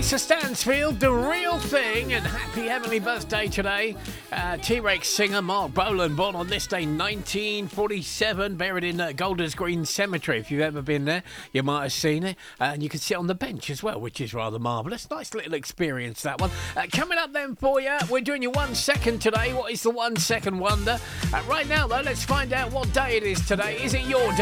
Lisa Stansfield, The Real Thing, and happy heavenly birthday today. T-Rex singer Mark Bolan, born on this day 1947, buried in Golders Green Cemetery. If you've ever been there, you might have seen it. And you can sit on the bench as well, which is rather marvellous. Nice little experience, that one. Coming up then for you, we're doing your 1 second today. What is the 1 second wonder? Right now, though, let's find out what day it is today. Is it your day?